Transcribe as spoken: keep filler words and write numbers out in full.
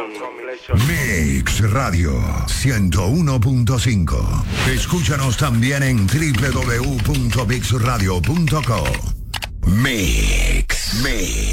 Mix Radio ciento uno punto cinco. Escúchanos también en doble u doble u doble u punto mix radio punto com. Mix, Mix.